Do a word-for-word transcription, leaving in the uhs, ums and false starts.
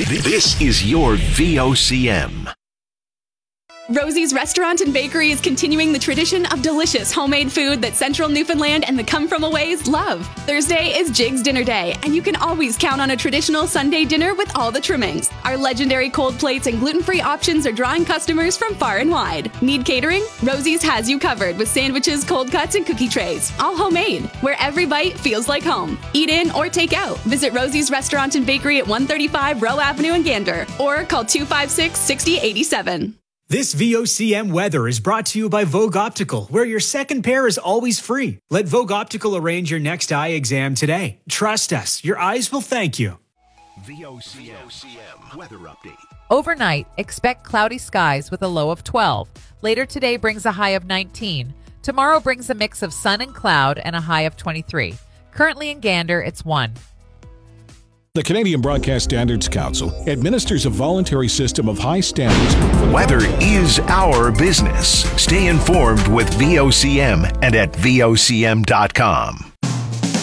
This is your V O C M. Rosie's Restaurant and Bakery is continuing the tradition of delicious homemade food that Central Newfoundland and the come-from-aways love. Thursday is Jig's Dinner Day, and you can always count on a traditional Sunday dinner with all the trimmings. Our legendary cold plates and gluten-free options are drawing customers from far and wide. Need catering? Rosie's has you covered with sandwiches, cold cuts, and cookie trays, all homemade, where every bite feels like home. Eat in or take out. Visit Rosie's Restaurant and Bakery at one thirty-five Rowe Avenue in Gander, or call two five six, six zero eight seven. This V O C M weather is brought to you by Vogue Optical, where your second pair is always free. Let Vogue Optical arrange your next eye exam today. Trust us, your eyes will thank you. V O C M weather update. Overnight, expect cloudy skies with a low of twelve. Later today brings a high of nineteen. Tomorrow brings a mix of sun and cloud and a high of twenty-three. Currently in Gander, it's one. The Canadian Broadcast Standards Council administers a voluntary system of high standards. Weather is our business. Stay informed with V O C M and at V O C M dot com.